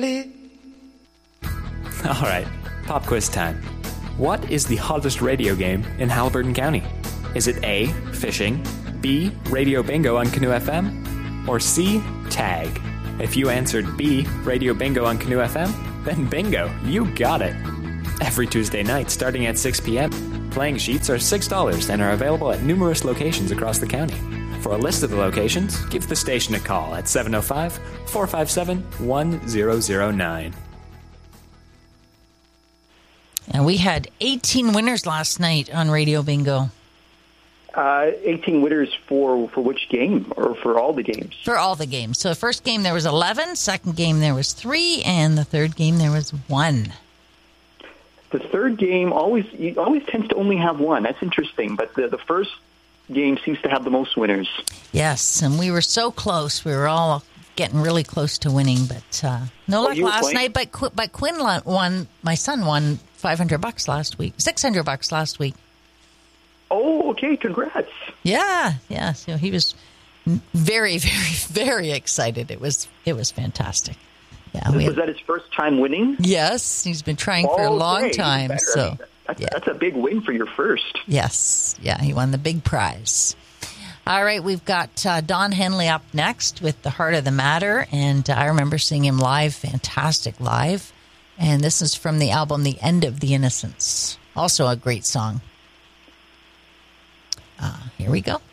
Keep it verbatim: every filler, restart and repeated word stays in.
All right, pop quiz time. What is the hottest radio game in Haliburton County? Is it A, fishing, B, radio bingo on Canoe F M, or C, tag? If you answered B, radio bingo on Canoe F M, then bingo, you got it. Every Tuesday night starting at six p.m., playing sheets are six dollars and are available at numerous locations across the county. For a list of the locations, give the station a call at seven oh five, four five seven, one zero zero nine. And we had eighteen winners last night on Radio Bingo. Uh, eighteen winners for, for which game, or for all the games? For all the games. So the first game there was eleven, second game there was three, and the third game there was one. The third game always always tends to only have one. That's interesting, but the, the first game seems to have the most winners. Yes, and we were so close. We were all getting really close to winning, but uh, no Oh, luck you were last playing? night. But, Qu- but Quinn won, my son won five hundred bucks last week, six hundred bucks last week. Oh, okay, congrats. Yeah, yeah. So he was very, very, very excited. It was it was fantastic. Yeah, we Was had, that his first time winning? yes, he's been trying for a Oh, long great. time. Better. So That's, yeah. that's a big win for your first. Yes, yeah, he won the big prize. All right, we've got uh, Don Henley up next with The Heart of the Matter, and uh, I remember seeing him live, fantastic live. And this is from the album The End of the Innocents, also a great song. Uh, here we go.